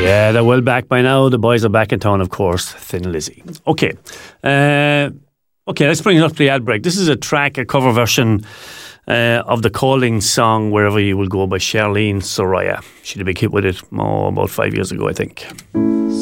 Yeah, they're well back by now. The boys are back in town, of course. Thin Lizzy. Okay. Let's bring it up to the ad break. This is a cover version of the Calling song Wherever You Will Go by Charlene Soraya. She had a big hit with it about 5 years ago, I think.